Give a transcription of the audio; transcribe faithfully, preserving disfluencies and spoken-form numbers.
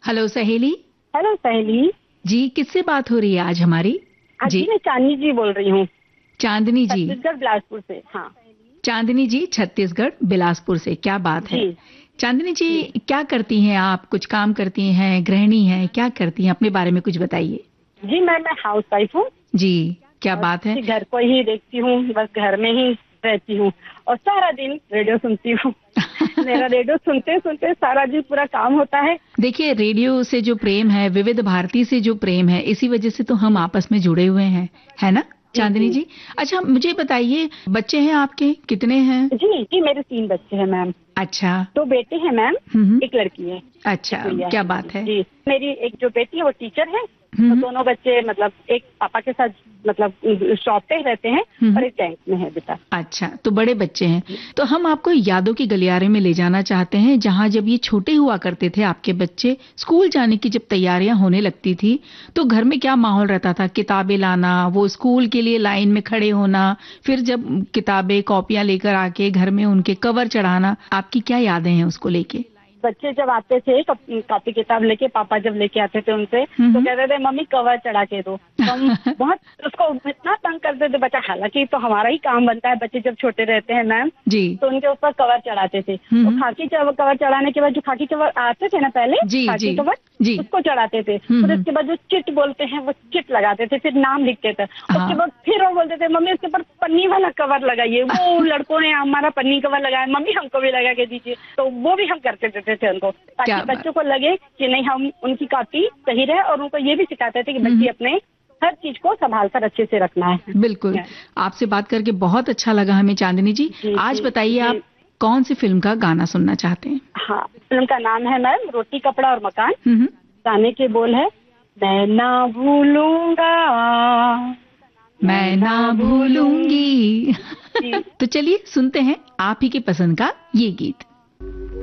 Hello सहेली। Hello सहेली जी, किससे बात हो रही है आज हमारी? आज जी, जी मैं चांदनी जी बोल रही हूँ, चांदनी जी। छत्तीसगढ़ बिलासपुर से। हाँ चांदनी जी छत्तीसगढ़ बिलासपुर से, क्या बात है। जी चांदनी जी, जी क्या करती हैं आप? कुछ काम करती हैं, गृहिणी हैं, क्या करती हैं? अपने बारे में कुछ बताइए। जी मैं मैं हाउस वाइफ हूँ जी, क्या और बात है। जी, घर को ही देखती हूँ, बस घर में ही रहती हूँ और सारा दिन रेडियो सुनती हूँ। मेरा रेडियो सुनते सुनते सारा दिन पूरा काम होता है। देखिए, रेडियो से जो प्रेम है, विविध भारती से जो प्रेम है, इसी वजह से तो हम जी आपस में जुड़े हुए हैं, है ना जी चांदनी जी जी? अच्छा, मुझे बताइए, बच्चे हैं आपके, कितने हैं? जी जी मेरे तीन बच्चे हैं मैम। अच्छा। दो बेटे हैं मैम, हम्म। एक लड़की है, अच्छा, एक गुड़िया क्या है मेरी। बात है। जी मेरी एक जो बेटी है वो टीचर है, तो हम्म। दोनों बच्चे मतलब एक पापा के साथ मतलब शॉप पे रहते हैं हम्म। और एक बैंक में है बेटा। अच्छा, तो बड़े बच्चे हैं। जी तो हम आपको यादों की गलियारे में ले जाना चाहते हैं, जहां जब ये छोटे हुआ करते थे आपके बच्चे, स्कूल जाने की जब तैयारियां होने लगती थी, तो घर में क्या माहौल रहता था? किताबें लाना, वो स्कूल के लिए लाइन में खड़े होना, फिर जब किताबें कॉपियां लेकर आके घर में उनके कवर चढ़ाना, आपकी क्या यादें हैं उसको लेके? बच्चे जब आते थे कॉपी किताब लेके, पापा जब लेके आते थे उनसे, तो हम्म। कहते थे मम्मी कवर चढ़ा के दो। तो हम बहुत उसको इतना तंग करते थे बच्चा, हालांकि तो हमारा ही काम बनता है, बच्चे जब छोटे रहते हैं मैम, जी। तो उनके ऊपर कवर चढ़ाते थे। तो हम्म। खाकी कवर चढ़ाने के बाद जो खाकी कवर आते थे ना पहले, जी खाकी जी कवर जी। उसको चढ़ाते थे। फिर हम्म। उसके बाद जो चिट बोलते हैं वो चिट लगाते थे, फिर नाम लिखते थे। उसके हाँ। बाद फिर वो बोलते थे मम्मी उसके ऊपर पन्नी वाला कवर लगाइए। वो लड़कों ने हमारा पन्नी कवर लगाया, मम्मी हमको भी लगा के दीजिए। तो वो भी हम करके देते थे उनको, ताकि क्या बात। बच्चों को लगे कि नहीं हम उनकी कॉपी सही रहे, और उनको ये भी सिखाते थे कि हम्म। बच्चे अपने हर चीज को संभाल कर अच्छे से रखना है। बिल्कुल। आपसे बात करके बहुत अच्छा लगा हमें चांदनी जी। जी आज जी बताइए, जी आप कौन सी फिल्म का गाना सुनना चाहते हैं? हाँ, फिल्म का नाम है मैम रोटी कपड़ा और मकान। हम्म। गाने के बोल है, मैं ना भूलूंगा, मैं मैं ना ना भूलूंगी। भूलूंगी। तो चलिए सुनते हैं आप ही की पसंद का ये गीत।